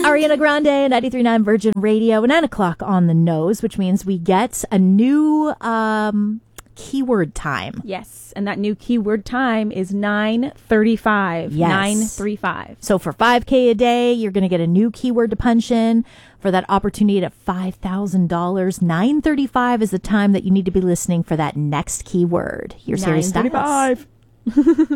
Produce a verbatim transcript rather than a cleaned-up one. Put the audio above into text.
Ariana Grande, ninety-three point nine Virgin Radio, nine o'clock on the nose, which means we get a new um, keyword time. Yes, and that new keyword time is nine thirty-five. Yes. nine thirty-five. So for five K a day, you're going to get a new keyword to punch in. For that opportunity at five thousand dollars, nine thirty-five is the time that you need to be listening for that next keyword. Your Siri Styles. nine thirty-five.